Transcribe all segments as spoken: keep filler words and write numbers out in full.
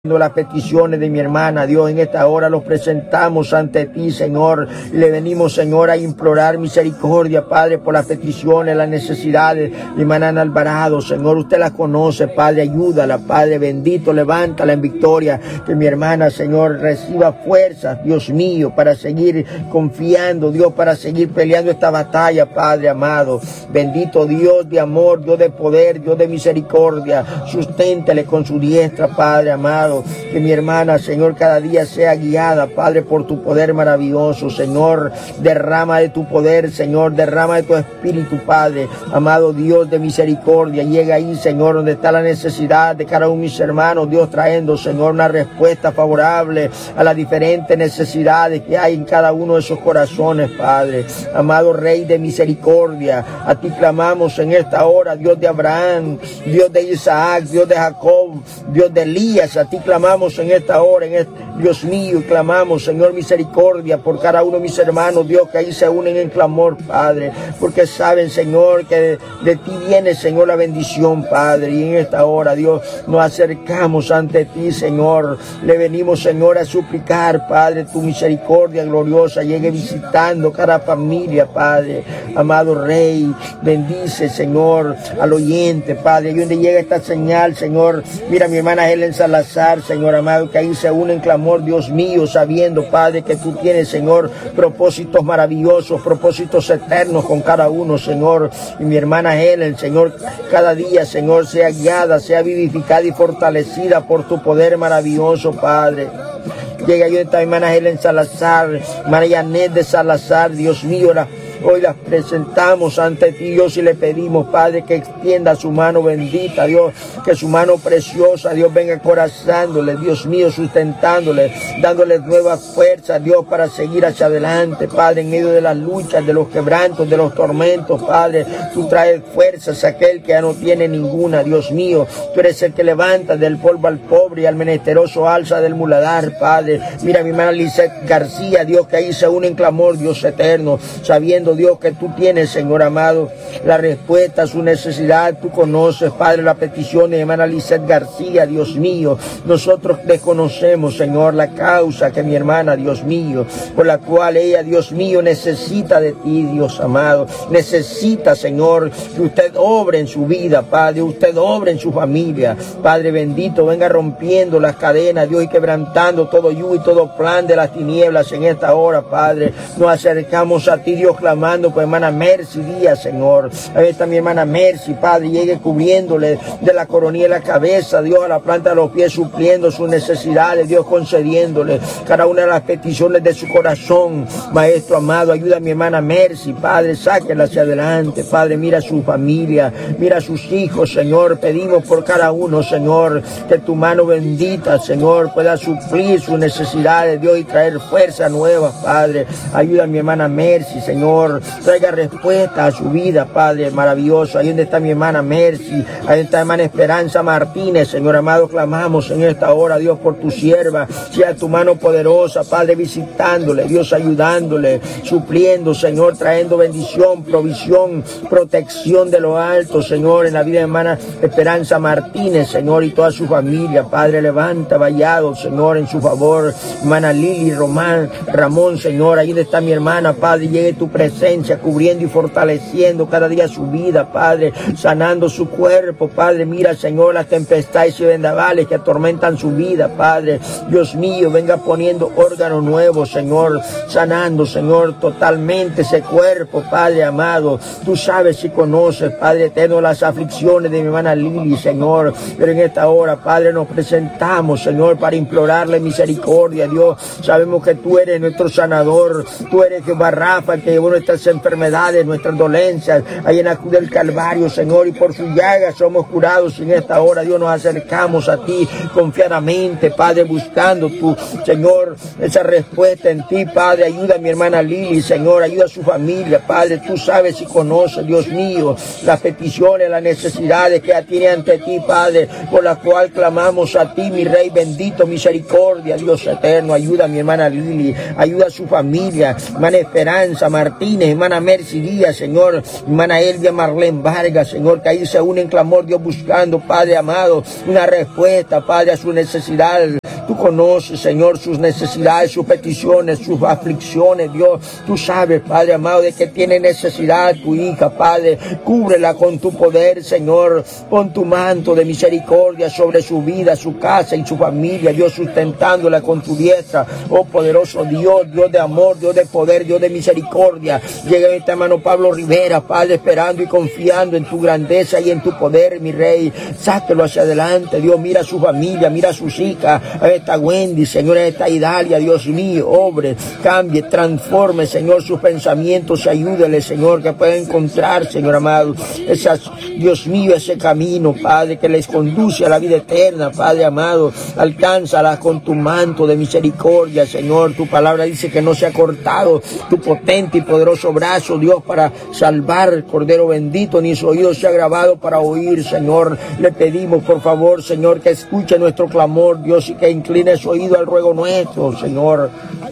Las peticiones de mi hermana, Dios, en esta hora los presentamos ante ti, Señor. Le venimos, Señor, a implorar misericordia, Padre, por las peticiones, las necesidades de mi hermana Ana Alvarado, Señor. Usted las conoce, Padre, ayúdala, Padre, bendito, levántala en victoria. Que mi hermana, Señor, reciba fuerzas, Dios mío, para seguir confiando, Dios, para seguir peleando esta batalla, Padre amado. Bendito Dios de amor, Dios de poder, Dios de misericordia. Susténtele con su diestra, Padre amado. Que mi hermana, Señor, cada día sea guiada, Padre, por tu poder maravilloso, Señor. Derrama de tu poder, Señor, derrama de tu espíritu, Padre. Amado Dios de misericordia, llega ahí, Señor, donde está la necesidad de cada uno de mis hermanos, Dios, trayendo, Señor, una respuesta favorable a las diferentes necesidades que hay en cada uno de esos corazones, Padre. Amado Rey de misericordia, a ti clamamos en esta hora, Dios de Abraham, Dios de Isaac, Dios de Jacob, Dios de Elías, a ti clamamos en esta hora, en este, Dios mío, y clamamos, Señor, misericordia por cada uno de mis hermanos, Dios, que ahí se unen en clamor, Padre, porque saben, Señor, que de, de ti viene, Señor, la bendición, Padre, y en esta hora, Dios, nos acercamos ante ti, Señor, le venimos, Señor, a suplicar, Padre, tu misericordia gloriosa llegue visitando cada familia, Padre, amado Rey, bendice, Señor, al oyente, Padre, y donde llega esta señal, Señor, mira mi hermana Helen Salazar, Señor amado, que ahí se une en clamor, Dios mío, sabiendo, Padre, que tú tienes, Señor, propósitos maravillosos, propósitos eternos con cada uno, Señor. Y mi hermana Helen, Señor, cada día, Señor, sea guiada, sea vivificada y fortalecida por tu poder maravilloso, Padre. Llega yo esta hermana Helen Salazar, María Janet de Salazar, Dios mío, la hoy las presentamos ante ti, Dios, y le pedimos, Padre, que extienda su mano bendita, Dios, que su mano preciosa, Dios, venga corazándole, Dios mío, sustentándole, dándole nuevas fuerzas, Dios, para seguir hacia adelante, Padre, en medio de las luchas, de los quebrantos, de los tormentos, Padre, tú traes fuerzas a aquel que ya no tiene ninguna, Dios mío, tú eres el que levanta del polvo al pobre y al menesteroso alza del muladar, Padre. Mira mi hermana Lizeth García, Dios, que ahí se une en clamor, Dios eterno, sabiendo, Dios, que tú tienes, Señor amado, la respuesta a su necesidad. Tú conoces, Padre, la petición de mi hermana Lizeth García, Dios mío. Nosotros desconocemos, Señor, la causa que mi hermana, Dios mío, por la cual ella, Dios mío, necesita de ti, Dios amado. Necesita, Señor, que usted obre en su vida, Padre, usted obre en su familia. Padre bendito, venga rompiendo las cadenas, Dios, y quebrantando todo yugo y todo plan de las tinieblas en esta hora, Padre. Nos acercamos a ti, Dios, clamando por hermana Mercy Díaz, Señor. Ahí está mi hermana Mercy, Padre, llegue cubriéndole de la coronilla de la cabeza, Dios, a la planta de los pies, supliendo sus necesidades, Dios, concediéndole cada una de las peticiones de su corazón. Maestro amado, ayuda a mi hermana Mercy, Padre, sáquela hacia adelante, Padre, mira a su familia, mira a sus hijos, Señor, pedimos por cada uno, Señor, que tu mano bendita, Señor, pueda suplir sus necesidades, Dios, y traer fuerza nueva, Padre. Ayuda a mi hermana Mercy, Señor, traiga respuesta a su vida, Padre maravilloso. Ahí donde está mi hermana Mercy, ahí está mi hermana Esperanza Martínez, Señor amado, clamamos en esta hora, Dios, por tu sierva, sea tu mano poderosa, Padre, visitándole, Dios, ayudándole, supliendo, Señor, trayendo bendición, provisión, protección de lo alto, Señor, en la vida de hermana Esperanza Martínez, Señor, y toda su familia, Padre, levanta vallado, Señor, en su favor, hermana Lili Román, Ramón, Señor, ahí donde está mi hermana, Padre, llegue tu presencia, cubriendo y fortaleciendo cada día su vida, Padre, sanando su cuerpo, Padre. Mira, Señor, las tempestades y vendavales que atormentan su vida, Padre. Dios mío, venga poniendo órganos nuevos, Señor, sanando, Señor, totalmente ese cuerpo, Padre amado. Tú sabes y conoces, Padre eterno, las aflicciones de mi hermana Lili, Señor, pero en esta hora, Padre, nos presentamos, Señor, para implorarle misericordia, Dios. Sabemos que tú eres nuestro sanador, tú eres Jehová Rafa, el que llevó nuestras enfermedades, nuestras dolencias, ahí en la cruz del Calvario, Señor, y por su llaga somos curados. En esta hora, Dios, nos acercamos a ti confiadamente, Padre, buscando tu, Señor, esa respuesta en ti, Padre. Ayuda a mi hermana Lili, Señor, ayuda a su familia, Padre. Tú sabes y conoces, Dios mío, las peticiones, las necesidades que ella tiene ante ti, Padre, por la cual clamamos a ti, mi Rey bendito, misericordia, Dios eterno. Ayuda a mi hermana Lili, ayuda a su familia, hermana Esperanza Martín, Martínez, hermana Mercy Díaz, Señor, hermana Elvia Marlene Vargas, Señor, que ahí se unen en clamor, Dios, buscando, Padre amado, una respuesta, Padre, a su necesidad. Tú conoces, Señor, sus necesidades, sus peticiones, sus aflicciones, Dios. Tú sabes, Padre amado, de que tiene necesidad tu hija, Padre. Cúbrela con tu poder, Señor. Pon tu manto de misericordia sobre su vida, su casa y su familia, Dios, sustentándola con tu diestra. Oh, poderoso Dios, Dios de amor, Dios de poder, Dios de misericordia. Llega en esta mano Pablo Rivera, Padre, esperando y confiando en tu grandeza y en tu poder, mi Rey. Sáquelo hacia adelante, Dios. Mira a su familia, mira a sus hijas, a esta Wendy, Señor, a esta Idalia, Dios mío. Obre, cambie, transforme, Señor, sus pensamientos. Ayúdele, Señor, que pueda encontrar, Señor amado, esas, Dios mío, ese camino, Padre, que les conduce a la vida eterna, Padre amado. Alcánzala con tu manto de misericordia, Señor. Tu palabra dice que no se ha cortado tu potente y poderoso brazo, Dios, para salvar, Cordero bendito, ni su oído se ha grabado para oír, Señor. Le pedimos, por favor, Señor, que escuche nuestro clamor, Dios, y que incline su oído al ruego nuestro, Señor.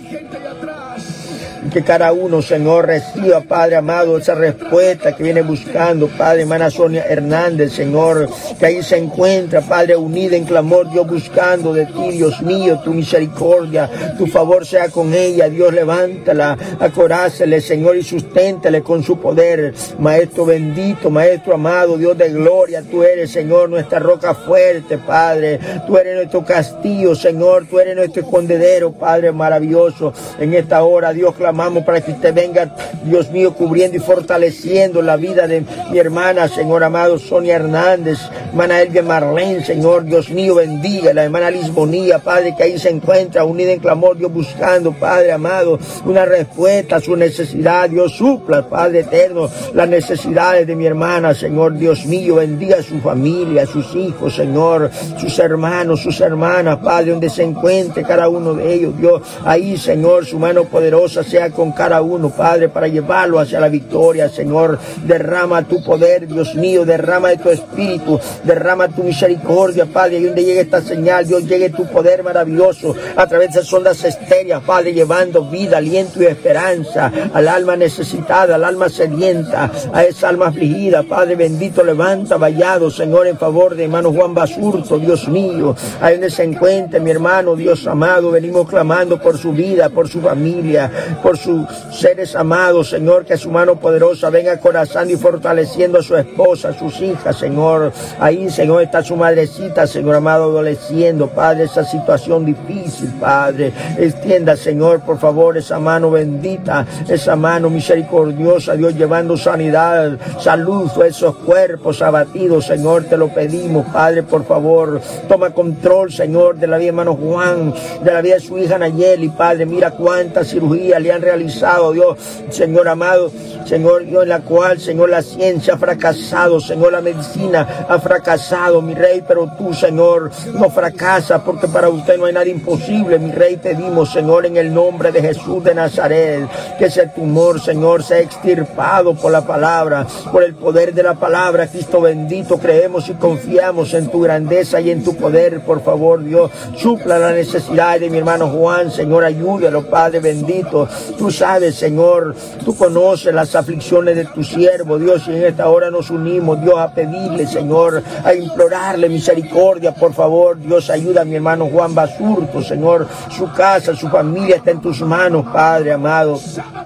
Que cada uno, Señor, reciba, Padre amado, esa respuesta que viene buscando, Padre. Hermana Sonia Hernández, Señor, que ahí se encuentra, Padre, unida en clamor, Dios, buscando de ti, Dios mío, tu misericordia, tu favor sea con ella, Dios. Levántala, acorácele, Señor, y susténtale con su poder. Maestro bendito, Maestro amado, Dios de gloria, tú eres, Señor, nuestra roca fuerte, Padre. Tú eres nuestro castillo, Señor, tú eres nuestro escondedero, Padre maravilloso. En esta hora, Dios, clamamos para que usted venga, Dios mío, cubriendo y fortaleciendo la vida de mi hermana, Señor amado, Sonia Hernández, hermana Elvia Marlene, Señor, Dios mío, bendiga la hermana Lisbonía, Padre, que ahí se encuentra unida en clamor, Dios, buscando, Padre amado, una respuesta a su necesidad. Dios, supla, Padre eterno, las necesidades de mi hermana, Señor, Dios mío, bendiga a su familia, a sus hijos, Señor, sus hermanos, sus hermanas, Padre, donde se encuentre cada uno de ellos, Dios, ahí, Señor, su mano poderosa sea con cada uno, Padre, para llevarlo hacia la victoria, Señor. Derrama tu poder, Dios mío, derrama de tu espíritu, derrama tu misericordia, Padre, y donde llegue esta señal, Dios, llegue tu poder maravilloso a través de esas ondas estéreas, Padre, llevando vida, aliento y esperanza al alma necesitada, al alma sedienta, a esa alma afligida, Padre bendito. Levanta vallado, Señor, en favor de hermano Juan Basurto, Dios mío, ahí donde se encuentre mi hermano, Dios amado. Venimos clamando por su vida, por su familia, por sus seres amados, Señor, que su mano poderosa venga corazando y fortaleciendo a su esposa, a sus hijas, Señor. Ahí, Señor, está su madrecita, Señor amado, adoleciendo, Padre, esa situación difícil, Padre. Extienda, Señor, por favor, esa mano bendita, esa mano misericordiosa, Dios, llevando sanidad, salud a esos cuerpos abatidos, Señor, te lo pedimos, Padre, por favor. Toma control, Señor, de la vida de hermano Juan, de la vida de su hija Nayeli, Padre. Mira cuántas cirugías le han realizado, Dios, Señor amado, Señor, Dios, en la cual, Señor, la ciencia ha fracasado, Señor, la medicina ha fracasado, mi Rey, pero tú, Señor, no fracasas, porque para usted no hay nada imposible, mi Rey. Pedimos, Señor, en el nombre de Jesús de Nazaret, que ese tumor, Señor, sea extirpado por la palabra, por el poder de la palabra. Cristo bendito, creemos y confiamos en tu grandeza y en tu poder, por favor, Dios. Supla la necesidad de mi hermano Juan, Señor, ayúdalo, Padre bendito. Tú sabes, Señor, tú conoces las aflicciones de tu siervo, Dios, y en esta hora nos unimos, Dios, a pedirle, Señor, a implorarle misericordia, por favor, Dios. Ayuda a mi hermano Juan Basurto, Señor, su casa, su familia está en tus manos, Padre amado.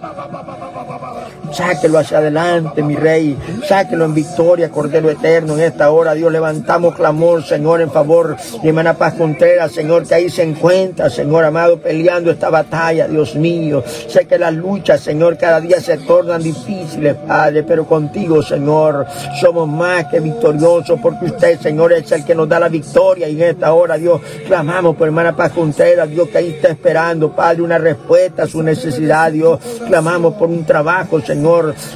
Sáquelo hacia adelante, mi Rey. Sáquelo en victoria, Cordero eterno. En esta hora, Dios, levantamos clamor, Señor, en favor de hermana Paz Contreras, Señor, que ahí se encuentra, Señor amado, peleando esta batalla, Dios mío. Sé que las luchas, Señor, cada día se tornan difíciles, Padre, pero contigo, Señor, somos más que victoriosos, porque usted, Señor, es el que nos da la victoria. Y en esta hora, Dios, clamamos por hermana Paz Contreras, Dios, que ahí está esperando, Padre, una respuesta a su necesidad, Dios. Clamamos por un trabajo, Señor, en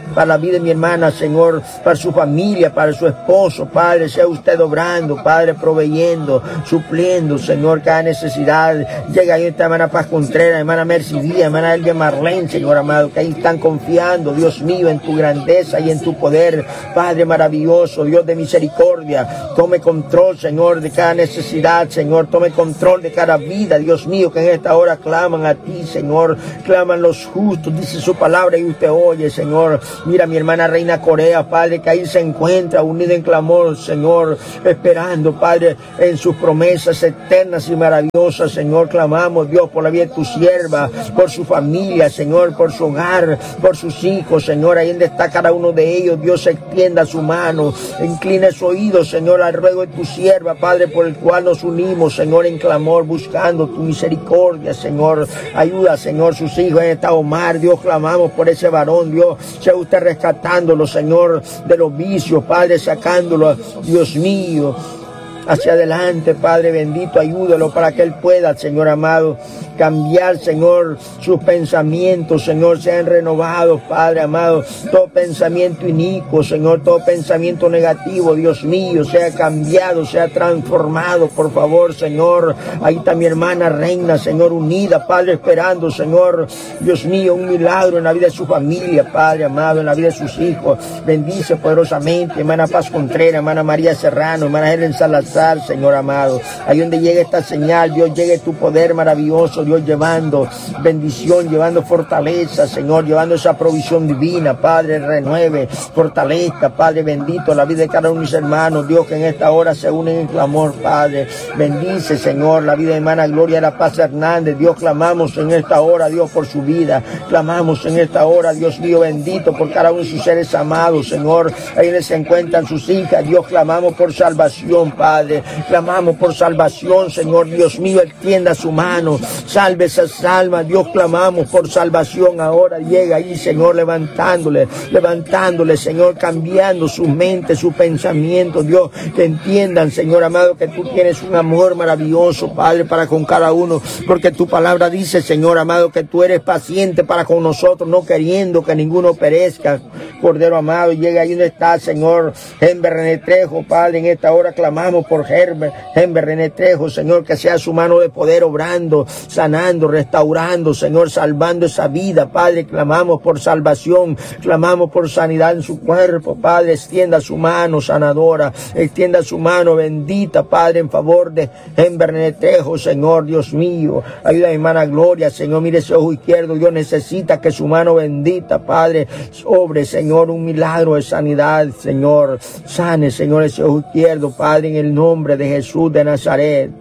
para la vida de mi hermana, Señor, para su familia, para su esposo, Padre, sea usted obrando, Padre, proveyendo, supliendo, Señor, cada necesidad. Llega ahí esta hermana Paz Contreras, hermana Mercy Díaz, hermana Elvia Marlene, Señor amado, que ahí están confiando, Dios mío, en tu grandeza y en tu poder, Padre maravilloso, Dios de misericordia. Tome control, Señor, de cada necesidad, Señor, tome control de cada vida, Dios mío, que en esta hora claman a ti, Señor, claman los justos, dice su palabra y usted oye, Señor. Mira mi hermana Reina Corea, Padre, que ahí se encuentra unida en clamor, Señor, esperando, Padre, en sus promesas eternas y maravillosas, Señor. Clamamos, Dios, por la vida de tu sierva, por su familia, Señor, por su hogar, por sus hijos, Señor, ahí donde está cada uno de ellos, Dios, extienda su mano, incline su oído, Señor, al ruego de tu sierva, Padre, por el cual nos unimos, Señor, en clamor, buscando tu misericordia, Señor. Ayuda, Señor, sus hijos en esta Omar, Dios, clamamos por ese varón, Dios, sea usted rescatándolo, Señor, de los vicios, Padre, sacándolo, Dios mío, hacia adelante, Padre bendito, ayúdalo para que él pueda, Señor amado, cambiar, Señor, sus pensamientos, Señor, sean renovados, Padre amado, todo pensamiento inicuo, Señor, todo pensamiento negativo, Dios mío, sea cambiado, sea transformado, por favor, Señor. Ahí está mi hermana Reina, Señor, unida, Padre, esperando, Señor, Dios mío, un milagro en la vida de su familia, Padre amado, en la vida de sus hijos. Bendice poderosamente, hermana Paz Contreras, hermana María Serrano, hermana Helen Salazar, Señor amado. Ahí donde llegue esta señal, Dios, llegue tu poder maravilloso, Dios, llevando bendición, llevando fortaleza, Señor, llevando esa provisión divina, Padre, renueve, fortalezca, Padre bendito, la vida de cada uno de mis hermanos, Dios, que en esta hora se unen en clamor, Padre. Bendice, Señor, la vida de hermana Gloria de la Paz Hernández, Dios, clamamos en esta hora, Dios, por su vida, clamamos en esta hora, Dios mío bendito, por cada uno de sus seres amados, Señor, ahí les se encuentran sus hijas, Dios, clamamos por salvación, Padre, clamamos por salvación, Señor, Dios mío, extienda su mano, salve esas almas, Dios, clamamos por salvación ahora, llega ahí, Señor, levantándole, levantándole, Señor, cambiando su mente, su pensamiento, Dios, que entiendan, Señor amado, que tú tienes un amor maravilloso, Padre, para con cada uno, porque tu palabra dice, Señor amado, que tú eres paciente para con nosotros, no queriendo que ninguno perezca, Cordero amado. Llega ahí donde está, Señor, Hember René Trejo, Padre, en esta hora clamamos por Hember, Hember René Trejo, Señor, que sea su mano de poder obrando, sanando, restaurando, Señor, salvando esa vida, Padre. Clamamos por salvación, clamamos por sanidad en su cuerpo, Padre. Extienda su mano sanadora, extienda su mano bendita, Padre, en favor de Hember René Trejo, Señor, Dios mío. Ayuda a mi hermana Gloria, Señor, mire ese ojo izquierdo, Dios necesita que su mano bendita, Padre, obre, Señor, un milagro de sanidad, Señor. Sane, Señor, ese ojo izquierdo, Padre, en el nombre de Jesús de Nazaret.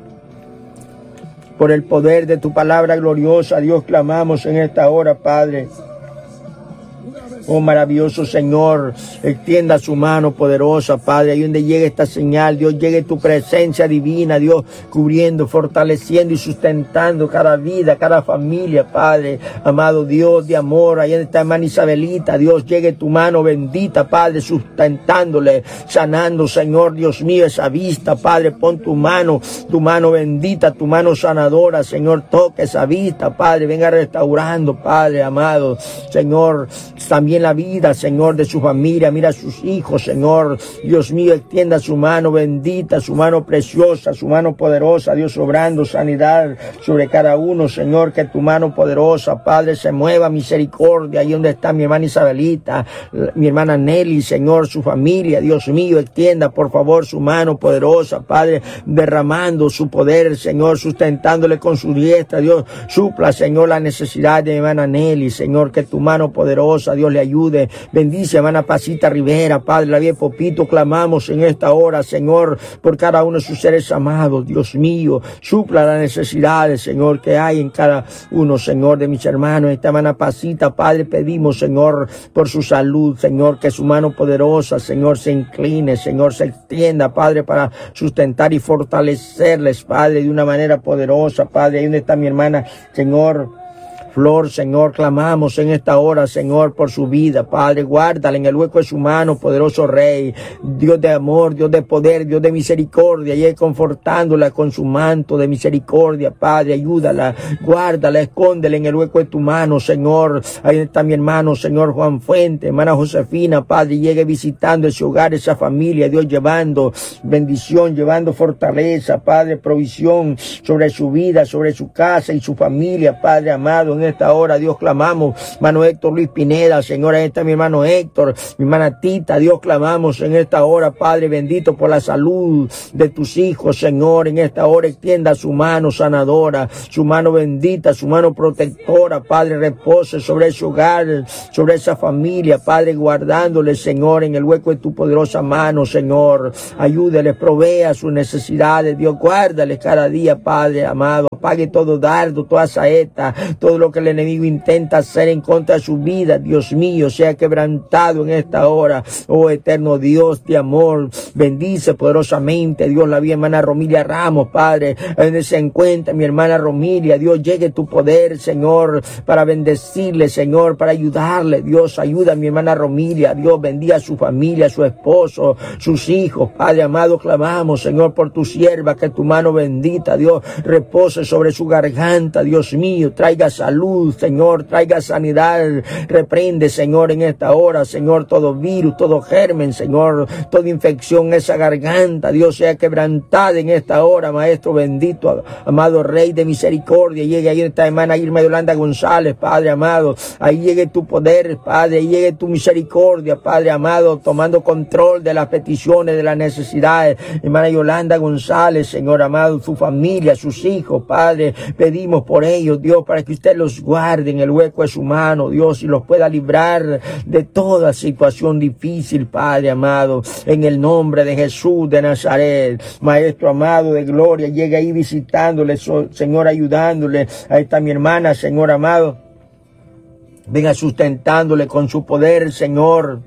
Por el poder de tu palabra gloriosa, Dios, clamamos en esta hora, Padre. Oh maravilloso Señor, extienda su mano poderosa, Padre, ahí donde llegue esta señal, Dios, llegue tu presencia divina, Dios, cubriendo, fortaleciendo y sustentando cada vida, cada familia, Padre, amado Dios de amor, ahí donde está hermana Isabelita, Dios, llegue tu mano bendita, Padre, sustentándole, sanando, Señor, Dios mío, esa vista, Padre, pon tu mano, tu mano bendita, tu mano sanadora, Señor, toque esa vista, Padre, venga restaurando, Padre, amado, Señor, también la vida, Señor, de su familia, mira a sus hijos, Señor, Dios mío, extienda su mano bendita, su mano preciosa, su mano poderosa, Dios, obrando sanidad sobre cada uno, Señor, que tu mano poderosa, Padre, se mueva, misericordia, ahí donde está mi hermana Isabelita, mi hermana Nelly, Señor, su familia, Dios mío, extienda, por favor, su mano poderosa, Padre, derramando su poder, Señor, sustentándole con su diestra, Dios, supla, Señor, la necesidad de mi hermana Nelly, Señor, que tu mano poderosa, Dios, le ayude. Bendice, hermana Pasita Rivera, Padre, la vida de Popito, clamamos en esta hora, Señor, por cada uno de sus seres amados, Dios mío, supla las necesidades, Señor, que hay en cada uno, Señor, de mis hermanos. Esta hermana Pasita, Padre, pedimos, Señor, por su salud, Señor, que su mano poderosa, Señor, se incline, Señor, se extienda, Padre, para sustentar y fortalecerles, Padre, de una manera poderosa, Padre. Ahí donde está mi hermana, Señor, Flor, Señor, clamamos en esta hora, Señor, por su vida, Padre, guárdala en el hueco de su mano, poderoso Rey, Dios de amor, Dios de poder, Dios de misericordia, y confortándola con su manto de misericordia, Padre, ayúdala, guárdala, escóndela en el hueco de tu mano, Señor. Ahí está mi hermano, Señor Juan Fuente, hermana Josefina, Padre, llegue visitando ese hogar, esa familia, Dios, llevando bendición, llevando fortaleza, Padre, provisión sobre su vida, sobre su casa y su familia, Padre amado, en esta hora, Dios, clamamos, hermano Héctor Luis Pineda, Señor, ahí está mi hermano Héctor, mi hermana Tita, Dios, clamamos en esta hora, Padre bendito, por la salud de tus hijos, Señor, en esta hora extienda su mano sanadora, su mano bendita, su mano protectora, Padre, repose sobre su hogar, sobre esa familia, Padre, guardándole, Señor, en el hueco de tu poderosa mano, Señor, ayúdele, provea sus necesidades, Dios, guárdale cada día, Padre amado, apague todo dardo, toda saeta, todo lo que el enemigo intenta hacer en contra de su vida, Dios mío, sea quebrantado en esta hora, oh eterno Dios de amor, bendice poderosamente, Dios, la vida hermana Romilia Ramos, Padre, donde se encuentra mi hermana Romilia, Dios, llegue tu poder, Señor, para bendecirle, Señor, para ayudarle, Dios, ayuda a mi hermana Romilia, Dios, bendiga a su familia, a su esposo, sus hijos, Padre amado, clamamos, Señor, por tu sierva, que tu mano bendita, Dios, repose sobre su garganta, Dios mío, traiga salud, Señor, traiga sanidad, reprende, Señor, en esta hora, Señor, todo virus, todo germen, Señor, toda infección en esa garganta, Dios, sea quebrantada en esta hora, Maestro bendito, amado Rey de misericordia, llegue ahí esta hermana Irma Yolanda González, Padre amado, ahí llegue tu poder, Padre, ahí llegue tu misericordia, Padre amado, tomando control de las peticiones, de las necesidades, hermana Yolanda González, Señor amado, su familia, sus hijos, Padre, pedimos por ellos, Dios, para que usted los guarde en el hueco de su mano, Dios, y los pueda librar de toda situación difícil, Padre amado, en el nombre de Jesús de Nazaret, Maestro amado de gloria, llega ahí visitándole, Señor, ayudándole, ahí está mi hermana, Señor amado, venga sustentándole con su poder, Señor.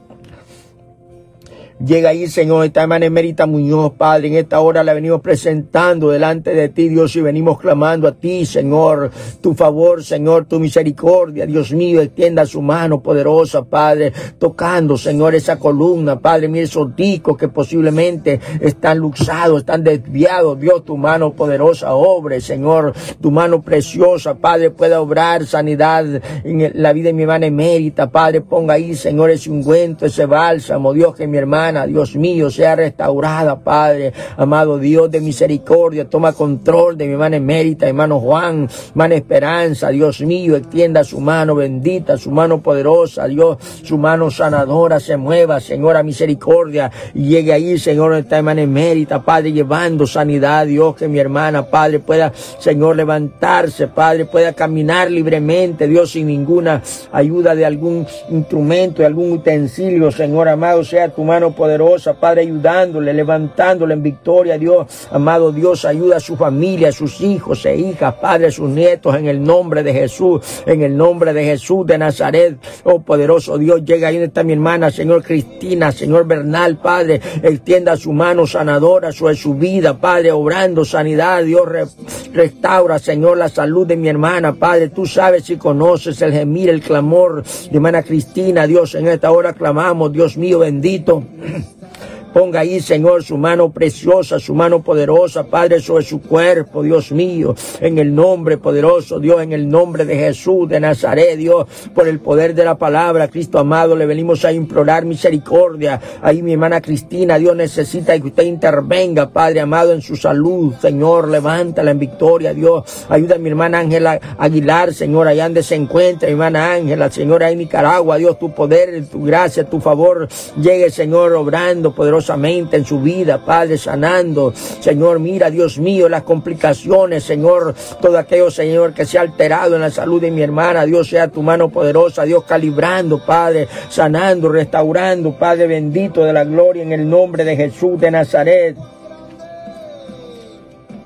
Llega ahí, Señor, esta hermana Emérita Muñoz, Padre, en esta hora la venimos presentando delante de ti, Dios, y venimos clamando a ti, Señor, tu favor, Señor, tu misericordia, Dios mío, extienda su mano poderosa, Padre, tocando, Señor, esa columna, Padre, mire esos discos que posiblemente están luxados, están desviados, Dios, tu mano poderosa obre, Señor, tu mano preciosa, Padre, pueda obrar sanidad en la vida de mi hermana Emérita, Padre, ponga ahí, Señor, ese ungüento, ese bálsamo, Dios, que mi hermana, Dios mío, sea restaurada, Padre, amado Dios de misericordia, toma control de mi hermana Emérita, hermano Juan, hermana Esperanza, Dios mío, extienda su mano bendita, su mano poderosa, Dios, su mano sanadora, se mueva, Señora misericordia, y llegue ahí, Señor, esta hermana Emérita, Padre, llevando sanidad, Dios, que mi hermana, Padre, pueda, Señor, levantarse, Padre, pueda caminar libremente, Dios, sin ninguna ayuda de algún instrumento, de algún utensilio, Señor amado, sea tu mano poderosa, Padre, ayudándole, levantándole en victoria, Dios, amado Dios, ayuda a su familia, a sus hijos e hijas, Padre, a sus nietos, en el nombre de Jesús, en el nombre de Jesús de Nazaret, oh poderoso Dios, llega ahí donde está mi hermana, Señor Cristina, Señor Bernal, Padre, extienda su mano sanadora sobre su vida, Padre, obrando sanidad, Dios, re, restaura, Señor, la salud de mi hermana, Padre, tú sabes y conoces el gemir, el clamor de hermana Cristina, Dios, en esta hora clamamos, Dios mío bendito, ponga ahí, Señor, su mano preciosa, su mano poderosa, Padre, sobre su cuerpo, Dios mío, en el nombre poderoso, Dios, en el nombre de Jesús de Nazaret, Dios, por el poder de la palabra, Cristo amado, le venimos a implorar misericordia. Ahí mi hermana Cristina, Dios, necesita que usted intervenga, Padre amado, en su salud, Señor, levántala en victoria, Dios, ayuda a mi hermana Ángela Aguilar, Señor, allá donde se encuentra, mi hermana Ángela, Señor, ahí en Nicaragua, Dios, tu poder, tu gracia, tu favor, llegue, Señor, obrando poderosamente en su vida, Padre, sanando, Señor, mira, Dios mío, las complicaciones, Señor, todo aquello, Señor, que se ha alterado en la salud de mi hermana, Dios, sea tu mano poderosa, Dios, calibrando, Padre, sanando, restaurando, Padre bendito de la gloria, en el nombre de Jesús de Nazaret.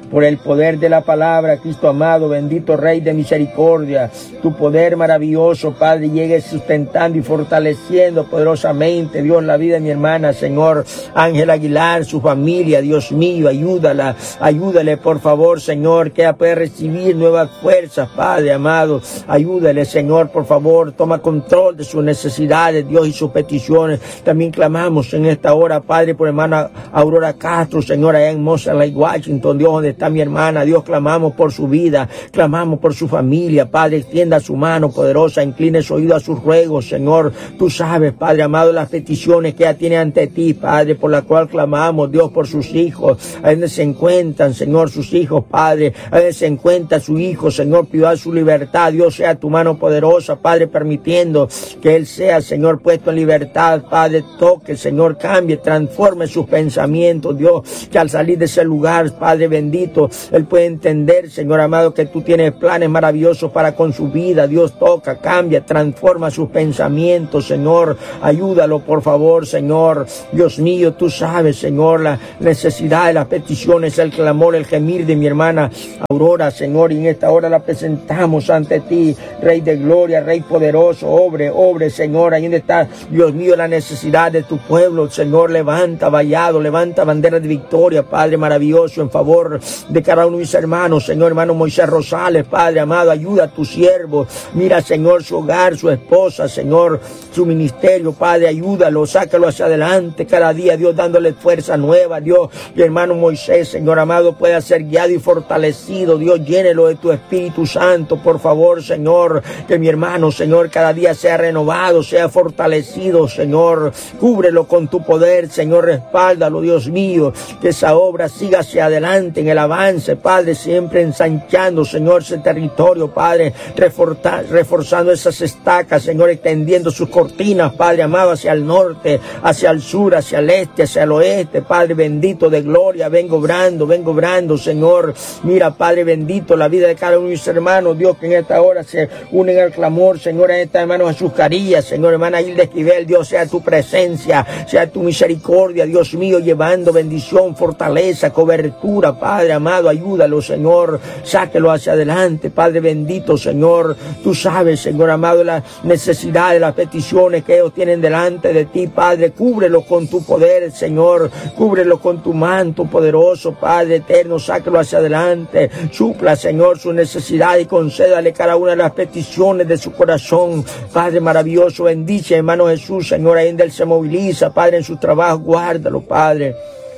por el poder de la palabra, Cristo amado, bendito Rey de misericordia. Tu poder maravilloso, Padre, llegue sustentando y fortaleciendo poderosamente, Dios, la vida de mi hermana, Señor. Ángel Aguilar, su familia, Dios mío, ayúdala, ayúdale, por favor, Señor, que ella pueda recibir nuevas fuerzas, Padre amado. Ayúdale, Señor, por favor, toma control de sus necesidades, Dios, y sus peticiones. También clamamos en esta hora, Padre, por hermana Aurora Castro, Señor, allá en Mountain Lake, Washington, Dios, donde está mi hermana, Dios, clamamos por su vida, clamamos por su familia, Padre, extienda su mano poderosa, incline su oído a sus ruegos, Señor. Tú sabes, Padre amado, las peticiones que ella tiene ante ti, Padre, por la cual clamamos, Dios, por sus hijos, a donde se encuentran, Señor, sus hijos, Padre, a donde se encuentra su hijo, Señor, pidió su libertad, Dios, sea tu mano poderosa, Padre, permitiendo que él sea, Señor, puesto en libertad, Padre, toque, Señor, cambie, transforme sus pensamientos, Dios, que al salir de ese lugar, Padre bendito, él puede entender, Señor amado, que tú tienes planes maravillosos para con su vida. Dios, toca, cambia, transforma sus pensamientos, Señor. Ayúdalo, por favor, Señor. Dios mío, tú sabes, Señor, la necesidad de las peticiones, el clamor, el gemir de mi hermana Aurora, Señor, y en esta hora la presentamos ante ti, Rey de gloria, Rey poderoso, obre, obre, Señor. Ahí donde está, Dios mío, la necesidad de tu pueblo, Señor. Levanta vallado, levanta bandera de victoria, Padre maravilloso, en favor de cada uno de mis hermanos, Señor, hermano Moisés Rosales, Padre amado, ayuda a tu siervo. Mira, Señor, su hogar, su esposa, Señor, su ministerio, Padre, ayúdalo, sácalo hacia adelante cada día, Dios, dándole fuerza nueva, Dios. Mi hermano Moisés, Señor amado, pueda ser guiado y fortalecido, Dios, llénelo de tu Espíritu Santo, por favor, Señor, que mi hermano, Señor, cada día sea renovado, sea fortalecido, Señor, cúbrelo con tu poder, Señor, respáldalo, Dios mío, que esa obra siga hacia adelante en el avance, Padre, siempre ensanchando, Señor, ese territorio, Padre, reforza, reforzando esas estacas, Señor, extendiendo sus cortinas, Padre amado, hacia el norte, hacia el sur, hacia el este, hacia el oeste, Padre bendito de gloria, vengo obrando, vengo obrando, Señor. Mira, Padre bendito, la vida de cada uno de mis hermanos, Dios, que en esta hora se unen al clamor, Señor, a esta hermano Jesús Carías, Señor, hermana Hilda Esquivel, Dios, sea tu presencia, sea tu misericordia, Dios mío, llevando bendición, fortaleza, cobertura, Padre amado, ayúdalo, Señor, sáquelo hacia adelante, Padre bendito, Señor. Tú sabes, Señor amado, las necesidades, las peticiones que ellos tienen delante de ti, Padre. Cúbrelo con tu poder, Señor. Cúbrelo con tu manto poderoso, Padre eterno. Sáquelo hacia adelante. Supla, Señor, su necesidad y concédale cada una de las peticiones de su corazón. Padre maravilloso, bendice, hermano Jesús, Señor, ahí donde él se moviliza, Padre, en su trabajo, guárdalo, Padre.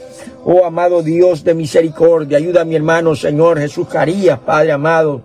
Oh, amado Dios de misericordia, ayuda a mi hermano, Señor, Jesús Carías, Padre amado.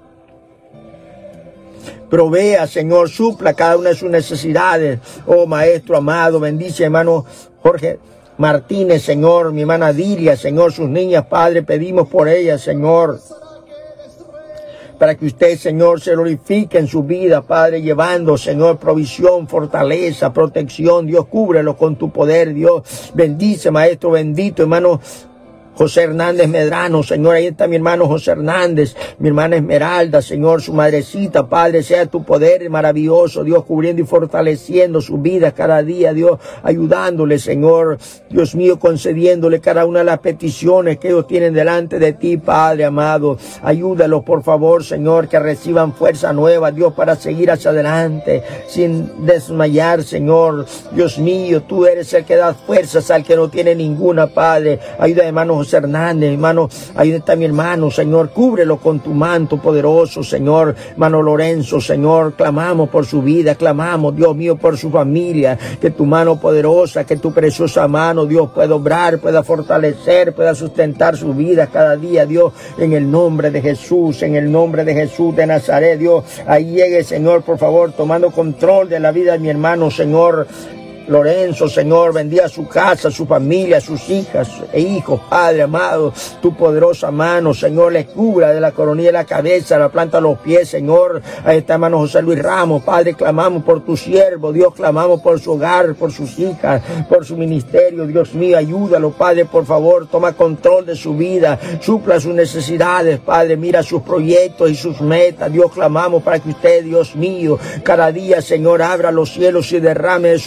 Provea, Señor, supla cada una de sus necesidades. Oh, Maestro amado, bendice, hermano Jorge Martínez, Señor, mi hermana Dilia, Señor, sus niñas, Padre, pedimos por ellas, Señor, para que usted, Señor, se glorifique en su vida, Padre, llevando, Señor, provisión, fortaleza, protección. Dios, cúbrelo con tu poder, Dios. Bendice, Maestro bendito, hermano José Hernández Medrano, Señor, ahí está mi hermano José Hernández, mi hermana Esmeralda, Señor, su madrecita, Padre, sea tu poder maravilloso, Dios, cubriendo y fortaleciendo su vida cada día, Dios, ayudándole, Señor, Dios mío, concediéndole cada una de las peticiones que ellos tienen delante de ti, Padre amado. Ayúdalos, por favor, Señor, que reciban fuerza nueva, Dios, para seguir hacia adelante, sin desmayar, Señor. Dios mío, tú eres el que da fuerzas al que no tiene ninguna, Padre. Ayuda, hermano José Hernández, hermano, ahí está mi hermano, Señor, cúbrelo con tu manto poderoso, Señor. Hermano Lorenzo, Señor, clamamos por su vida, clamamos, Dios mío, por su familia, que tu mano poderosa, que tu preciosa mano, Dios, pueda obrar, pueda fortalecer, pueda sustentar su vida cada día, Dios, en el nombre de Jesús, en el nombre de Jesús de Nazaret, Dios. Ahí llegue, Señor, por favor, tomando control de la vida de mi hermano, Señor Lorenzo, Señor, bendiga su casa, su familia, sus hijas e hijos, Padre amado, tu poderosa mano, Señor, les cubra de la coronilla de la cabeza, la planta de los pies, Señor. Ahí está, hermano José Luis Ramos, Padre, clamamos por tu siervo, Dios, clamamos por su hogar, por sus hijas, por su ministerio, Dios mío, ayúdalo, Padre, por favor, toma control de su vida, supla sus necesidades, Padre, mira sus proyectos y sus metas, Dios, clamamos para que usted, Dios mío, cada día, Señor, abra los cielos y derrame de su poder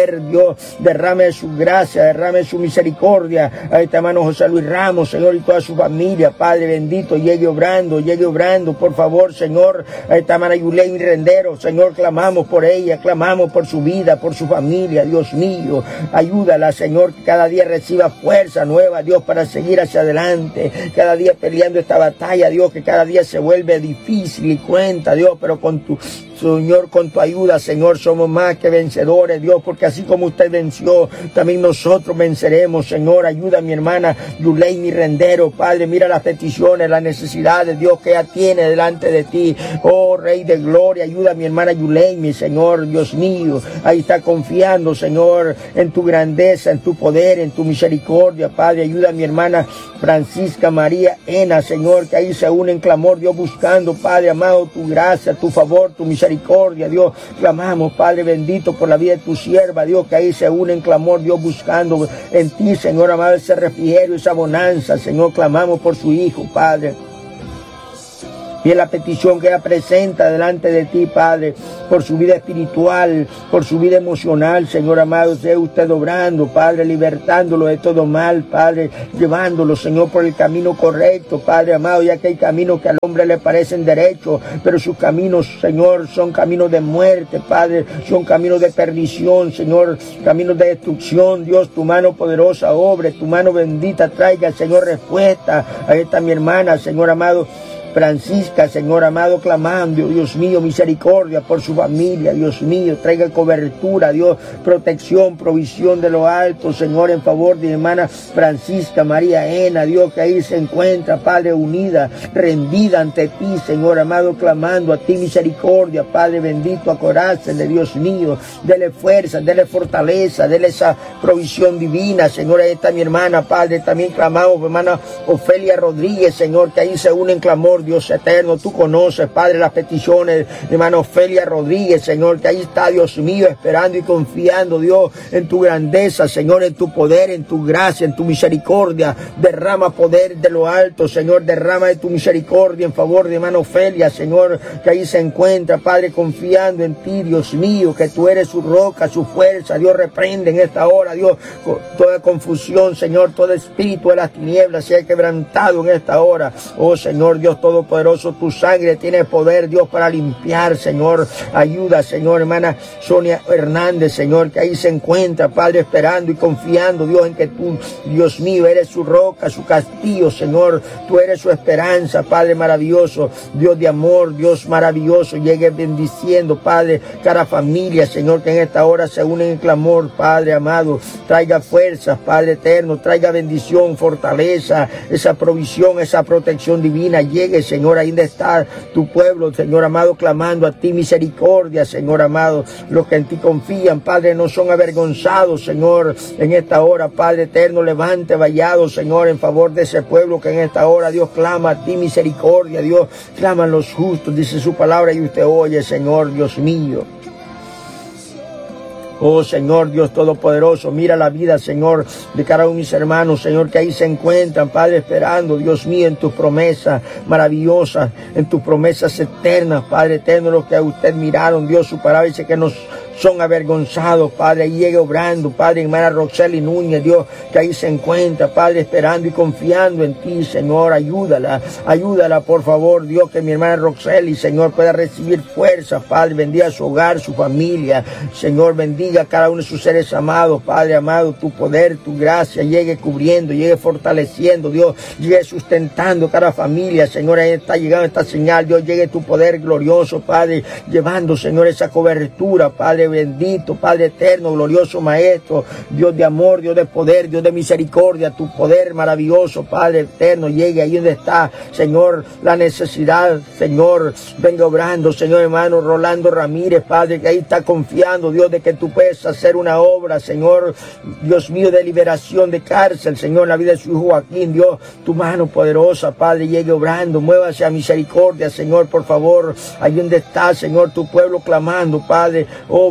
poder, Dios, derrame su gracia, derrame su misericordia a este hermano José Luis Ramos, Señor, y toda su familia, Padre bendito, llegue obrando, llegue obrando, por favor, Señor, a esta hermana Yulei Rendero, Señor, clamamos por ella, clamamos por su vida, por su familia, Dios mío, ayúdala, Señor, que cada día reciba fuerza nueva, Dios, para seguir hacia adelante, cada día peleando esta batalla, Dios, que cada día se vuelve difícil y cuenta, Dios, pero con tu Señor, con tu ayuda, Señor, somos más que vencedores, Dios, porque así como usted venció, también nosotros venceremos, Señor. Ayuda a mi hermana Yuleimi Rendero, Padre, mira las peticiones, las necesidades, Dios, que ella tiene delante de ti. Oh, Rey de Gloria, ayuda a mi hermana Yuleimi, Señor, Dios mío. Ahí está confiando, Señor, en tu grandeza, en tu poder, en tu misericordia, Padre. Ayuda a mi hermana Francisca María Ena, Señor, que ahí se une en clamor, Dios, buscando, Padre amado, tu gracia, tu favor, tu misericordia. Misericordia, Dios, clamamos, Padre bendito, por la vida de tu sierva, Dios, que ahí se une en clamor, Dios, buscando en ti, Señor amado, ese refrigerio, esa bonanza, Señor, clamamos por su Hijo, Padre. Y en la petición que ella presenta delante de ti, Padre, por su vida espiritual, por su vida emocional, Señor amado, sea usted obrando, Padre, libertándolo de todo mal, Padre, llevándolo, Señor, por el camino correcto, Padre amado, ya que hay caminos que al hombre le parecen derechos, pero sus caminos, Señor, son caminos de muerte, Padre, son caminos de perdición, Señor, caminos de destrucción. Dios, tu mano poderosa obre, tu mano bendita traiga, Señor, respuesta. Ahí está mi hermana, Señor amado, Francisca, Señor amado, clamando, Dios mío, misericordia por su familia, Dios mío, traiga cobertura, Dios, protección, provisión de lo alto, Señor, en favor de mi hermana Francisca María Ena, Dios, que ahí se encuentra, Padre, unida, rendida ante ti, Señor amado, clamando a ti misericordia, Padre bendito, acorácenle, Dios mío, dele fuerza, dele fortaleza, dele esa provisión divina, Señor. Ahí está mi hermana, Padre, también clamamos, hermana Ofelia Rodríguez, Señor, que ahí se une en clamor, Dios eterno, tú conoces, Padre, las peticiones de hermana Ofelia Rodríguez, Señor, que ahí está, Dios mío, esperando y confiando, Dios, en tu grandeza, Señor, en tu poder, en tu gracia, en tu misericordia. Derrama poder de lo alto, Señor, derrama de tu misericordia en favor de hermana Ofelia, Señor, que ahí se encuentra, Padre, confiando en ti, Dios mío, que tú eres su roca, su fuerza. Dios, reprende en esta hora, Dios, toda confusión, Señor, todo espíritu de las tinieblas sea quebrantado en esta hora. Oh, Señor, Dios Todopoderoso, tu sangre tiene poder, Dios, para limpiar, Señor. Ayuda, Señor, hermana Sonia Hernández, Señor, que ahí se encuentra, Padre, esperando y confiando, Dios, en que tú, Dios mío, eres su roca, su castillo, Señor. Tú eres su esperanza, Padre maravilloso, Dios de amor, Dios maravilloso. Llegue bendiciendo, Padre, cada familia, Señor, que en esta hora se unen en clamor, Padre amado. Traiga fuerzas, Padre eterno, traiga bendición, fortaleza, esa provisión, esa protección divina. Llegue, Señor, ahí donde está tu pueblo, Señor amado, clamando a ti misericordia, Señor amado. Los que en ti confían, Padre, no son avergonzados, Señor, en esta hora, Padre eterno. Levante vallado, Señor, en favor de ese pueblo que en esta hora, Dios, clama a ti misericordia, Dios, claman los justos, dice su palabra, y usted oye, Señor, Dios mío. Oh, Señor, Dios Todopoderoso, mira la vida, Señor, de cada uno de mis hermanos, Señor, que ahí se encuentran, Padre, esperando, Dios mío, en tus promesas maravillosas, en tus promesas eternas, Padre eterno, los que a usted miraron, Dios, su palabra dice que nos son avergonzados, Padre, y llegue obrando, Padre, hermana Roxely Núñez, Dios, que ahí se encuentra, Padre, esperando y confiando en ti, Señor. Ayúdala, ayúdala, por favor, Dios, que mi hermana Roxely, Señor, pueda recibir fuerza, Padre, bendiga su hogar, su familia, Señor, bendiga a cada uno de sus seres amados, Padre amado, tu poder, tu gracia, llegue cubriendo, llegue fortaleciendo, Dios, llegue sustentando cada familia, Señor. Ahí está llegando esta señal, Dios, llegue tu poder glorioso, Padre, llevando, Señor, esa cobertura, Padre bendito, Padre eterno, glorioso Maestro, Dios de amor, Dios de poder, Dios de misericordia, tu poder maravilloso, Padre eterno, llegue ahí donde está, Señor, la necesidad, Señor, venga obrando, Señor, hermano Rolando Ramírez, Padre, que ahí está confiando, Dios, de que tú puedes hacer una obra, Señor, Dios mío, de liberación de cárcel, Señor, en la vida de su hijo Joaquín, Dios, tu mano poderosa, Padre, llegue obrando, muévase a misericordia, Señor, por favor, ahí donde está, Señor, tu pueblo clamando, Padre, obra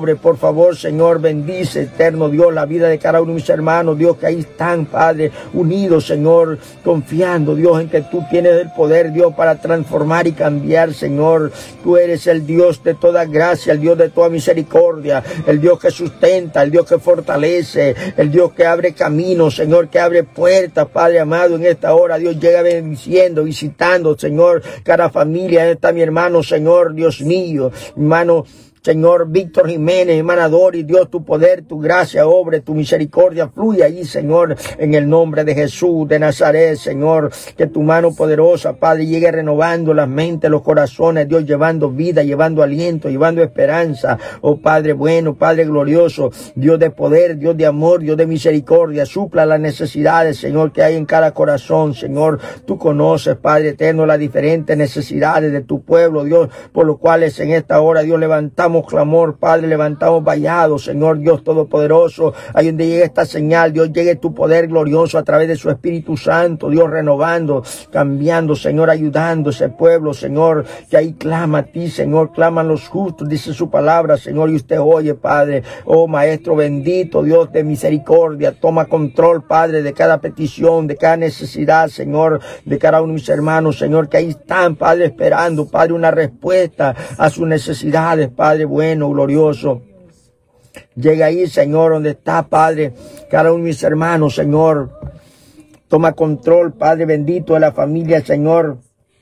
obre, por favor, Señor, bendice, eterno Dios, la vida de cada uno de mis hermanos, Dios, que ahí están, Padre, unidos, Señor, confiando, Dios, en que tú tienes el poder, Dios, para transformar y cambiar, Señor. Tú eres el Dios de toda gracia, el Dios de toda misericordia, el Dios que sustenta, el Dios que fortalece, el Dios que abre caminos, Señor, que abre puertas, Padre amado, en esta hora, Dios, llega bendiciendo, visitando, Señor, cada familia. Ahí está mi hermano, Señor, Dios mío, hermano, Señor Víctor Jiménez, hermana Doris, Dios, tu poder, tu gracia, obre, tu misericordia, fluye ahí, Señor, en el nombre de Jesús de Nazaret, Señor, que tu mano poderosa, Padre, llegue renovando las mentes, los corazones, Dios, llevando vida, llevando aliento, llevando esperanza, oh Padre bueno, Padre glorioso, Dios de poder, Dios de amor, Dios de misericordia, supla las necesidades, Señor, que hay en cada corazón, Señor, tú conoces, Padre eterno, las diferentes necesidades de tu pueblo, Dios, por lo cuales en esta hora, Dios, levantamos clamor, Padre, levantamos vallados, Señor Dios Todopoderoso, ahí donde llegue esta señal, Dios, llegue tu poder glorioso a través de su Espíritu Santo, Dios, renovando, cambiando, Señor, ayudando a ese pueblo, Señor, que ahí clama a ti, Señor, claman los justos, dice su palabra, Señor, y usted oye, Padre, oh Maestro bendito, Dios de misericordia, toma control, Padre, de cada petición, de cada necesidad, Señor, de cada uno de mis hermanos, Señor, que ahí están, Padre, esperando, Padre, una respuesta a sus necesidades, Padre bueno, glorioso. Llega ahí, Señor, donde está, Padre, cada uno de mis hermanos, Señor. Toma control, Padre bendito, de la familia, Señor.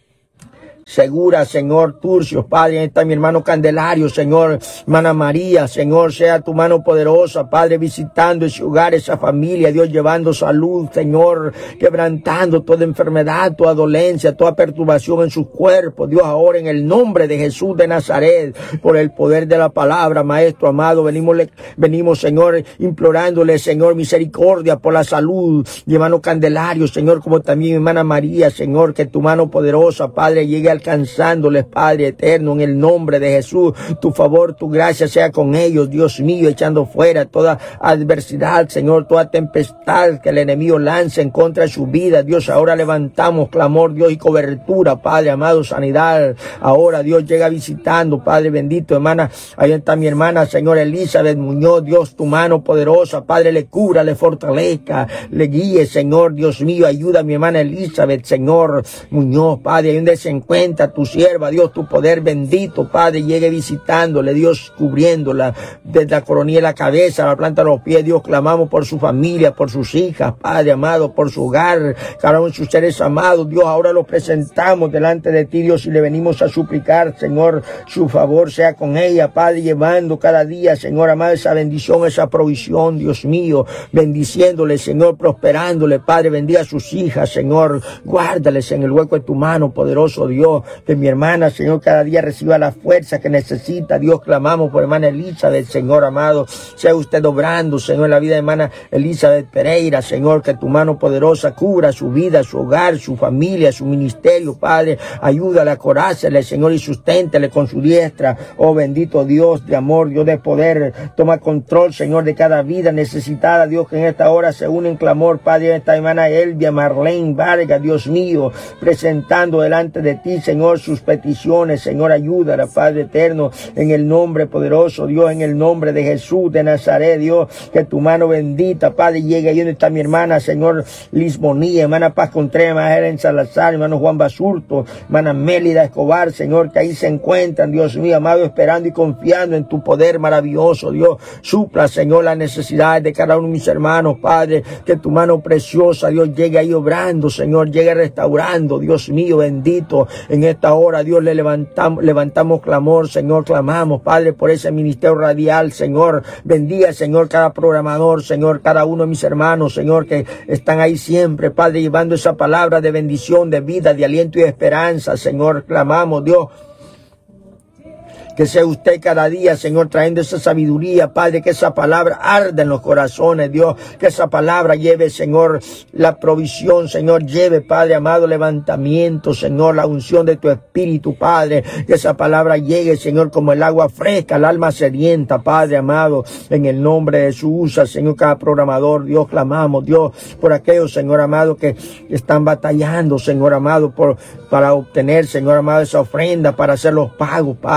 Segura, Señor, Turcios, Padre, ahí está mi hermano Candelario, Señor, hermana María, Señor, sea tu mano poderosa, Padre, visitando ese hogar, esa familia, Dios, llevando salud, Señor, quebrantando toda enfermedad, toda dolencia, toda perturbación en sus cuerpos, Dios, ahora en el nombre de Jesús de Nazaret, por el poder de la palabra, Maestro amado, venimos, venimos, Señor, implorándole, Señor, misericordia por la salud, mi hermano Candelario, Señor, como también mi hermana María, Señor, que tu mano poderosa, Padre, llegue a alcanzándoles, Padre eterno, en el nombre de Jesús. Tu favor, tu gracia sea con ellos, Dios mío, echando fuera toda adversidad, Señor, toda tempestad que el enemigo lance en contra de su vida. Dios, ahora levantamos clamor, Dios, y cobertura, Padre amado, sanidad. Ahora, Dios, llega visitando, Padre bendito, hermana, ahí está mi hermana, Señor, Elizabeth Muñoz, Dios, tu mano poderosa, Padre, le cubra, le fortalezca, le guíe, Señor, Dios mío, ayuda a mi hermana Elizabeth, Señor, Muñoz, Padre, ahí donde se encuentra tu sierva, Dios, tu poder bendito, Padre, llegue visitándole, Dios, cubriéndola desde la coronilla de la cabeza a la planta de los pies. Dios, clamamos por su familia, por sus hijas, Padre amado, por su hogar, cada uno de sus seres amados. Dios, ahora los presentamos delante de ti, Dios, y le venimos a suplicar, Señor, su favor sea con ella, Padre, llevando cada día, Señor amado, esa bendición, esa provisión, Dios mío, bendiciéndole, Señor, prosperándole, Padre, bendiga a sus hijas, Señor, guárdales en el hueco de tu mano, poderoso Dios. Que mi hermana, Señor, cada día reciba la fuerza que necesita. Dios, clamamos por hermana Elizabeth, Señor amado. Sea usted obrando, Señor, en la vida de hermana Elizabeth Pereira, Señor, que tu mano poderosa cubra su vida, su hogar, su familia, su ministerio, Padre. Ayúdale, acorácele, Señor, y susténtele con su diestra. Oh, bendito Dios de amor, Dios de poder. Toma control, Señor, de cada vida necesitada. Dios, que en esta hora se une en clamor, Padre, esta hermana Elvia Marlene Vargas, Dios mío, presentando delante de ti, Señor, sus peticiones. Señor, ayúdala, Padre eterno, en el nombre poderoso, Dios, en el nombre de Jesús de Nazaret, Dios, que tu mano bendita, Padre, llegue ahí donde está mi hermana, Señor, Lisbonía, hermana Paz Contreras, hermana Helen Salazar, hermano Juan Basurto, hermana Mélida Escobar, Señor, que ahí se encuentran, Dios mío, amado, esperando y confiando en tu poder maravilloso, Dios. Supla, Señor, las necesidades de cada uno de mis hermanos, Padre, que tu mano preciosa, Dios, llegue ahí obrando, Señor, llegue restaurando, Dios mío, bendito. En esta hora, Dios, le levantamos, levantamos clamor, Señor, clamamos, Padre, por ese ministerio radial, Señor. Bendiga, Señor, cada programador, Señor, cada uno de mis hermanos, Señor, que están ahí siempre, Padre, llevando esa palabra de bendición, de vida, de aliento y de esperanza, Señor. Clamamos, Dios, que sea usted cada día, Señor, trayendo esa sabiduría, Padre, que esa palabra arde en los corazones, Dios, que esa palabra lleve, Señor, la provisión, Señor, lleve, Padre amado, levantamiento, Señor, la unción de tu Espíritu, Padre, que esa palabra llegue, Señor, como el agua fresca, al alma sedienta, Padre amado, en el nombre de Jesús. Usa, Señor, cada programador, Dios, clamamos, Dios, por aquellos, Señor amado, que están batallando, Señor amado, por, para obtener, Señor amado, esa ofrenda, para hacer los pagos, Padre,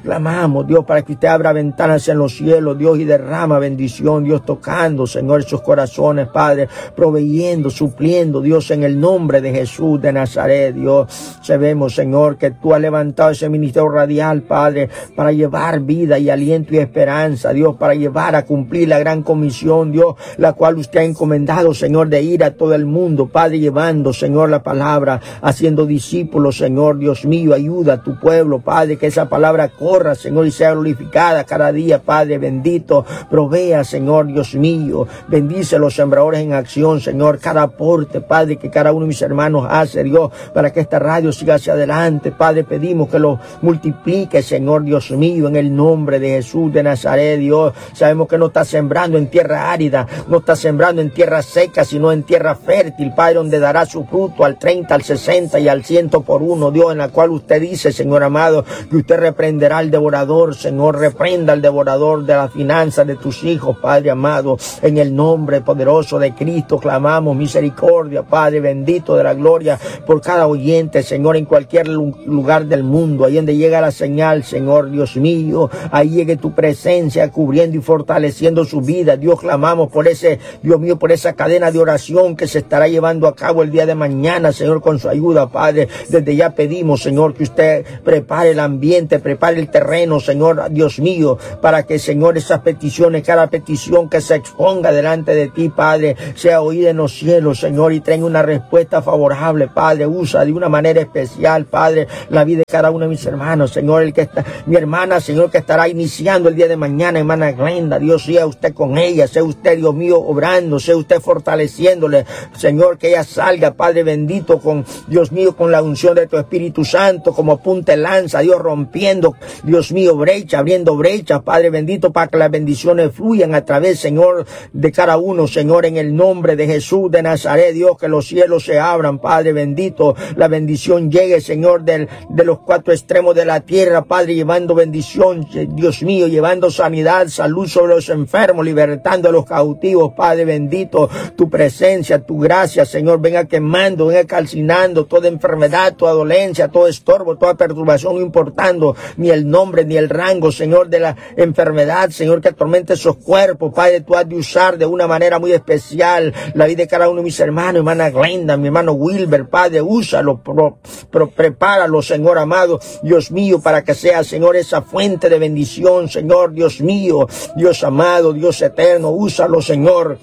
Clamamos, Dios, para que usted abra ventanas en los cielos, Dios, y derrama bendición, Dios, tocando, Señor, esos corazones, Padre, proveyendo, supliendo, Dios, en el nombre de Jesús de Nazaret, Dios. Sabemos, Señor, que tú has levantado ese ministerio radial, Padre, para llevar vida y aliento y esperanza, Dios, para llevar a cumplir la gran comisión, Dios, la cual usted ha encomendado, Señor, de ir a todo el mundo, Padre, llevando, Señor, la palabra, haciendo discípulos, Señor, Dios mío, ayuda a tu pueblo, Padre, que esa palabra corra, Señor, y sea glorificada cada día, Padre, bendito, provea, Señor, Dios mío, bendice a los sembradores en acción, Señor, cada aporte, Padre, que cada uno de mis hermanos hace, Dios, para que esta radio siga hacia adelante, Padre, pedimos que lo multiplique, Señor, Dios mío, en el nombre de Jesús de Nazaret, Dios. Sabemos que no está sembrando en tierra árida, no está sembrando en tierra seca, sino en tierra fértil, Padre, donde dará su fruto al treinta, al sesenta y al ciento por uno, Dios, en la cual usted dice, Señor amado, que usted reprenderá al devorador, Señor, reprenda al devorador de las finanzas de tus hijos, Padre amado, en el nombre poderoso de Cristo clamamos misericordia, Padre bendito de la gloria, por cada oyente, Señor, en cualquier lugar del mundo, ahí donde llega la señal, Señor, Dios mío, ahí llegue tu presencia cubriendo y fortaleciendo su vida, Dios, clamamos por ese, Dios mío, por esa cadena de oración que se estará llevando a cabo el día de mañana, Señor, con su ayuda, Padre, desde ya pedimos, Señor, que usted prepare el ambiente, prepare el terreno, Señor, Dios mío, para que, Señor, esas peticiones, cada petición que se exponga delante de ti, Padre, sea oída en los cielos, Señor, y tenga una respuesta favorable, Padre. Usa de una manera especial, Padre, la vida de cada uno de mis hermanos, Señor, el que está, mi hermana, Señor, que estará iniciando el día de mañana, hermana Glenda, Dios, sea usted con ella, sea usted, Dios mío, obrando, sea usted fortaleciéndole, Señor, que ella salga, Padre bendito, con, Dios mío, con la unción de tu Espíritu Santo, como punta de lanza, Dios, rompiendo, Dios mío, brecha, abriendo brechas, Padre bendito, para que las bendiciones fluyan a través, Señor, de cada uno, Señor, en el nombre de Jesús de Nazaret, Dios, que los cielos se abran, Padre bendito, la bendición llegue, Señor, del, de los cuatro extremos de la tierra, Padre, llevando bendición, Dios mío, llevando sanidad, salud sobre los enfermos, libertando a los cautivos, Padre bendito, tu presencia, tu gracia, Señor, venga quemando, venga calcinando toda enfermedad, toda dolencia, todo estorbo, toda perturbación, no importando ni el nombre ni el rango, Señor, de la enfermedad, Señor, que atormente esos cuerpos, Padre, tú has de usar de una manera muy especial la vida de cada uno de mis hermanos, hermana Glenda, mi hermano Wilber, Padre, úsalo, pro, pro, prepáralo, Señor amado, Dios mío, para que sea, Señor, esa fuente de bendición, Señor, Dios mío, Dios amado, Dios eterno, úsalo, Señor.